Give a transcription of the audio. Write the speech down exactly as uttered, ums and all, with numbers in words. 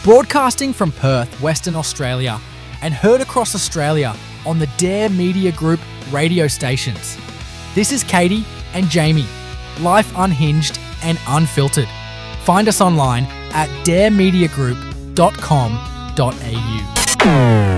Broadcasting from Perth, Western Australia, and heard across Australia on the Dare Media Group radio stations. This is Katie and Jamie, life unhinged and unfiltered. Find us online at dare media group dot com dot a u.